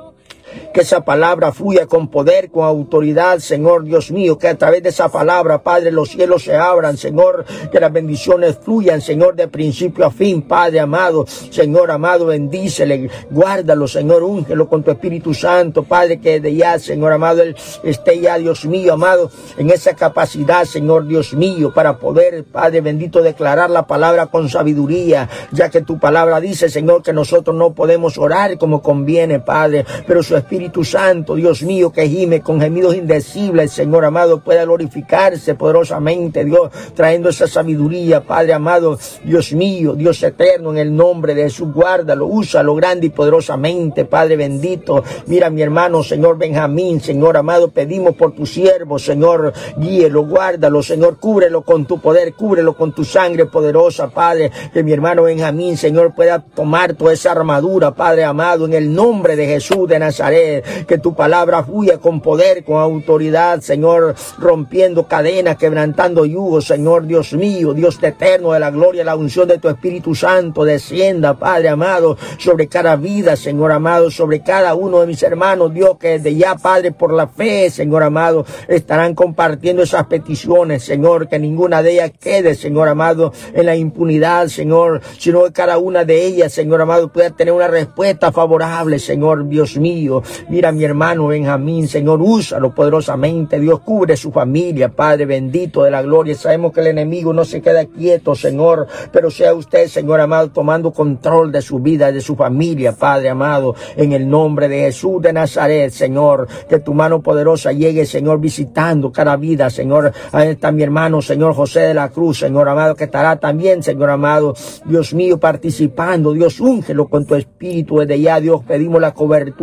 Que esa palabra fluya con poder, con autoridad, Señor, Dios mío, que a través de esa palabra, Padre, los cielos se abran, Señor, que las bendiciones fluyan, Señor, de principio a fin, Padre amado, Señor amado, bendícele, guárdalo, Señor, úngelo con tu Espíritu Santo, Padre, que de ya, Señor amado, Él esté ya, Dios mío, amado, en esa capacidad, Señor, Dios mío, para poder, Padre bendito, declarar la palabra con sabiduría, ya que tu palabra dice, Señor, que nosotros no podemos orar como conviene, Padre, pero su Espíritu Santo, Dios mío, que gime con gemidos indecibles, Señor amado, pueda glorificarse poderosamente, Dios, trayendo esa sabiduría, Padre amado, Dios mío, Dios eterno, en el nombre de Jesús, guárdalo, úsalo grande y poderosamente, Padre bendito. Mira mi hermano, Señor Benjamín, Señor amado, pedimos por tu siervo, Señor, guíelo, guárdalo, Señor, cúbrelo con tu poder, cúbrelo con tu sangre poderosa, Padre, que mi hermano Benjamín, Señor, pueda tomar toda esa armadura, Padre amado, en el nombre de Jesús de Nazaret, que tu palabra fluya con poder, con autoridad, Señor, rompiendo cadenas, quebrantando yugos, Señor, Dios mío, Dios eterno de la gloria, la unción de tu Espíritu Santo, descienda, Padre amado, sobre cada vida, Señor amado, sobre cada uno de mis hermanos, Dios, que desde ya, Padre, por la fe, Señor amado, estarán compartiendo esas peticiones, Señor, que ninguna de ellas quede, Señor amado, en la impunidad, Señor, sino que cada una de ellas, Señor amado, pueda tener una respuesta favorable, Señor, Dios mío. Mira mi hermano Benjamín, Señor, úsalo poderosamente, Dios, cubre su familia, Padre bendito de la gloria. Sabemos que el enemigo no se queda quieto, Señor, pero sea usted, Señor amado, tomando control de su vida, de su familia, Padre amado, en el nombre de Jesús de Nazaret, Señor, que tu mano poderosa llegue, Señor, visitando cada vida, Señor. Ahí está mi hermano, Señor José de la Cruz, Señor amado, que estará también, Señor amado, Dios mío, participando, Dios, úngelo con tu Espíritu desde ya, Dios, pedimos la cobertura, la protección,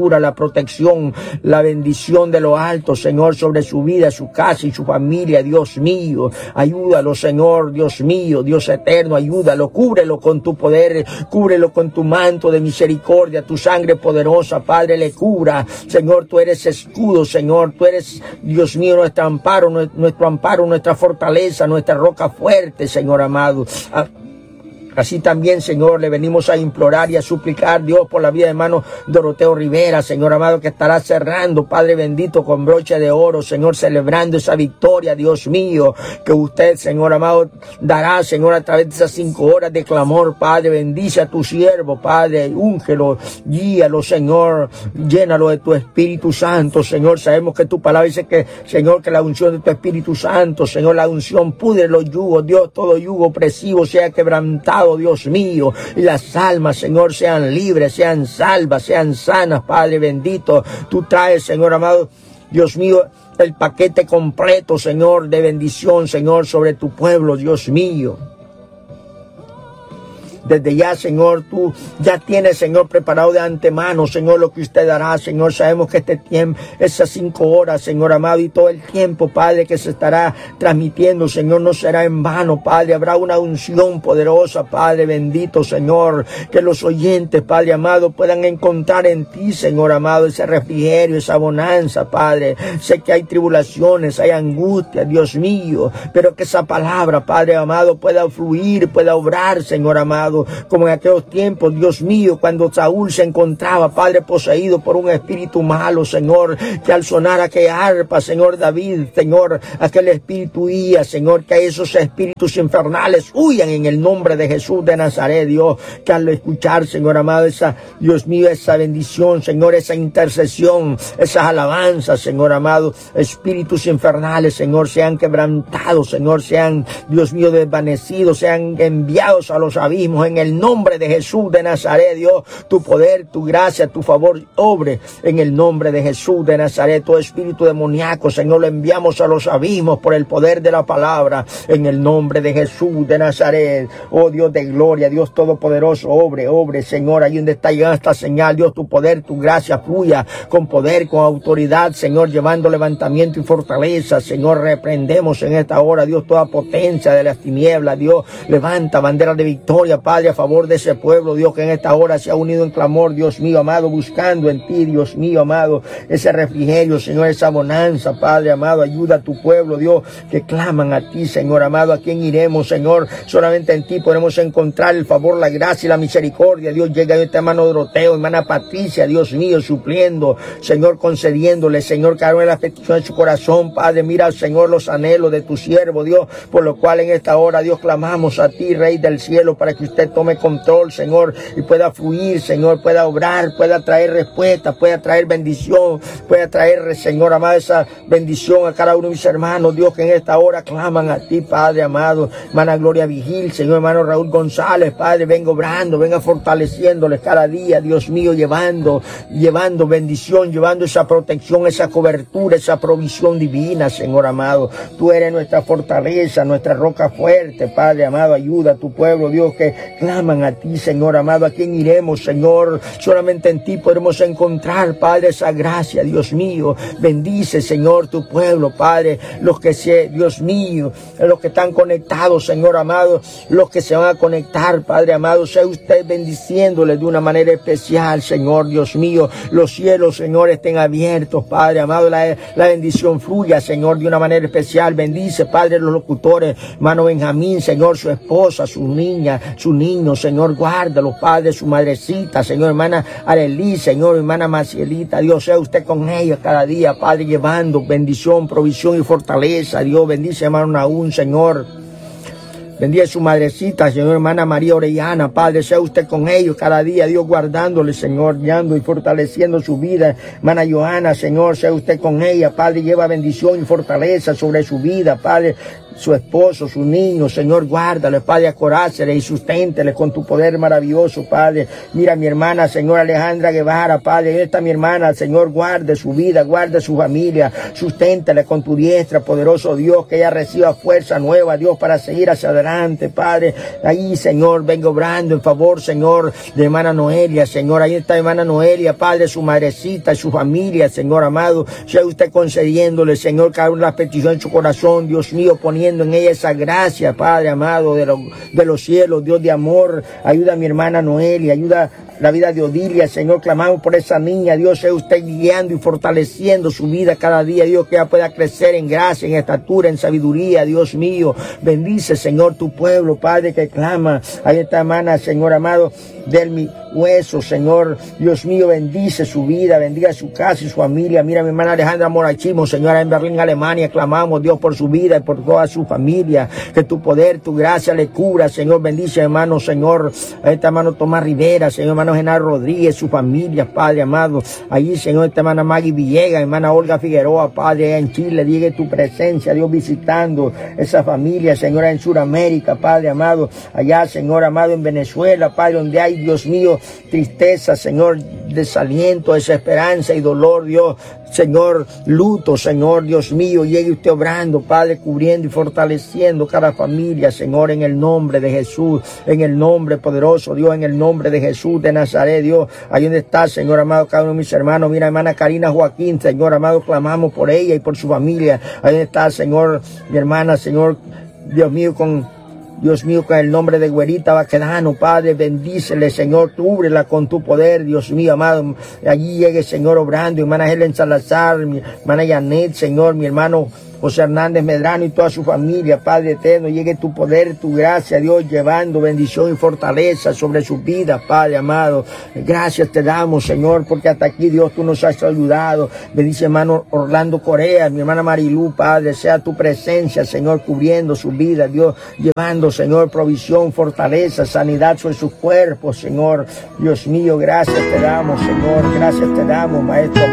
protección, la bendición de lo alto, Señor, sobre su vida, su casa y su familia, Dios mío. Ayúdalo, Señor, Dios mío, Dios eterno, ayúdalo, cúbrelo con tu poder, cúbrelo con tu manto de misericordia, tu sangre poderosa, Padre, le cubra. Señor, tú eres escudo, Señor, tú eres, Dios mío, nuestro amparo, nuestro amparo, nuestra fortaleza, nuestra roca fuerte, Señor amado. Así también, Señor, le venimos a implorar y a suplicar, Dios, por la vida de hermano Doroteo Rivera, Señor amado, que estará cerrando, Padre bendito, con broche de oro, Señor, celebrando esa victoria, Dios mío, que usted, Señor amado, dará, Señor, a través de esas cinco horas de clamor, Padre. Bendice a tu siervo, Padre, úngelo, guíalo, Señor, llénalo de tu Espíritu Santo, Señor. Sabemos que tu palabra dice que, Señor, que la unción de tu Espíritu Santo, Señor, la unción pudre los yugos, Dios, todo yugo opresivo sea quebrantado, Dios mío, y las almas, Señor, sean libres, sean salvas, sean sanas, Padre bendito. Tú traes, Señor amado, Dios mío, el paquete completo, Señor, de bendición, Señor, sobre tu pueblo, Dios mío. Desde ya, Señor, tú ya tienes, Señor, preparado de antemano, Señor, lo que usted hará, Señor. Sabemos que este tiempo, esas cinco horas, Señor amado, y todo el tiempo, Padre, que se estará transmitiendo, Señor, no será en vano, Padre. Habrá una unción poderosa, Padre bendito, Señor, que los oyentes, Padre amado, puedan encontrar en ti, Señor amado, ese refrigerio, esa bonanza, Padre. Sé que hay tribulaciones, hay angustia, Dios mío, pero que esa palabra, Padre amado, pueda fluir, pueda obrar, Señor amado, como en aquellos tiempos, Dios mío, cuando Saúl se encontraba, Padre, poseído por un espíritu malo, Señor, que al sonar aquella arpa, Señor David, Señor, aquel espíritu huía, Señor, que esos espíritus infernales huyan en el nombre de Jesús de Nazaret, Dios, que al escuchar, Señor amado, esa, Dios mío, esa bendición, Señor, esa intercesión, esas alabanzas, Señor amado, espíritus infernales, Señor, sean quebrantados, Señor, sean, Dios mío, desvanecidos, sean enviados a los abismos, en el nombre de Jesús de Nazaret, Dios, tu poder, tu gracia, tu favor, obre en el nombre de Jesús de Nazaret. Todo espíritu demoníaco, Señor, lo enviamos a los abismos por el poder de la palabra, en el nombre de Jesús de Nazaret. Oh Dios de gloria, Dios todopoderoso, obre, obre, Señor, ahí donde está llegando esta señal, Dios, tu poder, tu gracia fluya con poder, con autoridad, Señor, llevando levantamiento y fortaleza, Señor. Reprendemos en esta hora, Dios, toda potencia de las tinieblas, Dios, levanta banderas de victoria, Padre, a favor de ese pueblo, Dios, que en esta hora se ha unido en clamor, Dios mío amado, buscando en ti, Dios mío amado, ese refrigerio, Señor, esa bonanza, Padre amado. Ayuda a tu pueblo, Dios, que claman a ti, Señor amado. ¿A quién iremos, Señor? Solamente en ti podemos encontrar el favor, la gracia y la misericordia. Dios, llega a esta hermano Doroteo, hermana Patricia, Dios mío, supliendo, Señor, concediéndole, Señor, cada una de las peticiones de su corazón, Padre. Mira, Señor, los anhelos de tu siervo, Dios, por lo cual en esta hora, Dios, clamamos a ti, Rey del cielo, para que usted tome control, Señor, y pueda fluir, Señor, pueda obrar, pueda traer respuesta, pueda traer bendición, pueda traer, Señor amado, esa bendición a cada uno de mis hermanos, Dios, que en esta hora claman a ti, Padre amado. Hermana Gloria Vigil, Señor, hermano Raúl González, Padre, venga obrando, venga fortaleciéndoles cada día, Dios mío, llevando, llevando bendición, llevando esa protección, esa cobertura, esa provisión divina, Señor amado. Tú eres nuestra fortaleza, nuestra roca fuerte, Padre amado. Ayuda a tu pueblo, Dios, que claman a ti, Señor amado. ¿A quién iremos, Señor? Solamente en ti podremos encontrar, Padre, esa gracia, Dios mío. Bendice, Señor, tu pueblo, Padre, los que se, Dios mío, los que están conectados, Señor amado, los que se van a conectar, Padre amado, sea usted bendiciéndoles de una manera especial, Señor, Dios mío. Los cielos, Señor, estén abiertos, Padre amado, la, la bendición fluya, Señor, de una manera especial. Bendice, Padre, los locutores, hermano Benjamín, Señor, su esposa, su niña, su niño, Señor, guarda los padres, su madrecita, Señor, hermana Arelí, Señor, hermana Macielita, Dios, sea usted con ellos cada día, Padre, llevando bendición, provisión y fortaleza. Dios, bendice, hermano Naún, Señor. Bendiga a su madrecita, Señor, hermana María Orellana, Padre, sea usted con ellos cada día, Dios, guardándole, Señor, guiando y fortaleciendo su vida. Hermana Johanna, Señor, sea usted con ella, Padre, lleva bendición y fortaleza sobre su vida, Padre. su esposo, sus niños, Señor, guárdale, Padre, acorácele y susténtele con tu poder maravilloso, Padre. Mira mi hermana, Señor, Alejandra Guevara, Padre, ahí está mi hermana, Señor, guarde su vida, guarde su familia, susténtele con tu diestra, poderoso Dios, que ella reciba fuerza nueva, Dios, para seguir hacia adelante, Padre. Ahí, Señor, vengo obrando en favor, Señor, de hermana Noelia, Señor, ahí está hermana Noelia, Padre, su madrecita y su familia, Señor amado, sea usted concediéndole, Señor, cada una de las peticiones en su corazón, Dios mío, poniendo en ella esa gracia, Padre amado, de, lo, de los cielos, Dios de amor. Ayuda a mi hermana Noelia, ayuda la vida de Odilia, Señor, clamamos por esa niña, Dios, sea usted guiando y fortaleciendo su vida cada día, Dios, que ella pueda crecer en gracia, en estatura, en sabiduría, Dios mío. Bendice, Señor, tu pueblo, Padre, que clama. Ahí está, hermana, Señor amado, del mi hueso, Señor, Dios mío, bendice su vida, bendiga su casa y su familia. Mira, mi hermana Alejandra Morachimo, Señora, en Berlín, Alemania, clamamos, Dios, por su vida y por toda su familia, que tu poder, tu gracia le cubra, Señor. Bendice, hermano, Señor, a este hermano Tomás Rivera, Señor, hermano Genaro Rodríguez, su familia, Padre amado. Allí, Señor, esta hermana Maggie Villegas, hermana Olga Figueroa, Padre, allá en Chile, llegue tu presencia, Dios, visitando esa familia, Señora, en Sudamérica, Padre amado. Allá, Señor amado, en Venezuela, Padre, donde hay, Dios mío, tristeza, Señor, desaliento, desesperanza y dolor, Dios, Señor, luto, Señor, Dios mío, llegue usted obrando, Padre, cubriendo y fortaleciendo cada familia, Señor, en el nombre de Jesús, en el nombre poderoso, Dios, en el nombre de Jesús de Nazaret, Dios, ahí donde está, Señor amado, cada uno de mis hermanos. Mira, hermana Karina Joaquín, Señor amado, clamamos por ella y por su familia. Ahí donde está, Señor, mi hermana, Señor, Dios mío, con Dios mío, con el nombre de Güerita Baquedano, Padre, bendícele, Señor, cúbrela con tu poder, Dios mío, amado. Allí llegue, Señor, obrando, hermana Helen Salazar, mi hermana Janet, Señor, mi hermano José Hernández Medrano y toda su familia, Padre eterno, llegue tu poder, tu gracia, Dios, llevando bendición y fortaleza sobre sus vidas, Padre amado. Gracias te damos, Señor, porque hasta aquí, Dios, tú nos has ayudado. Bendice, hermano Orlando Corea, mi hermana Marilú, Padre, sea tu presencia, Señor, cubriendo su vida, Dios, llevando, Señor, provisión, fortaleza, sanidad sobre sus cuerpos, Señor. Dios mío, gracias te damos, Señor, gracias te damos, Maestro.